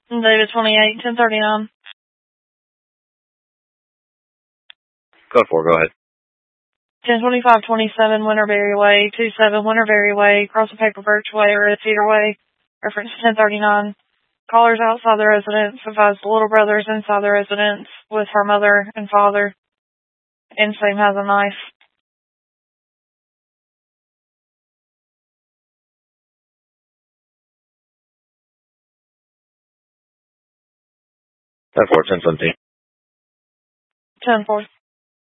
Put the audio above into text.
David 28, 1039. Code 4, go ahead. 102527 Winterberry Way, 27 Winterberry Way, across the Paper Birch Way, Red Cedar Way, reference 1039. Callers outside the residence advised the little brother is inside the residence with her mother and father, and same has a knife. Code 4, 1017. 10-4.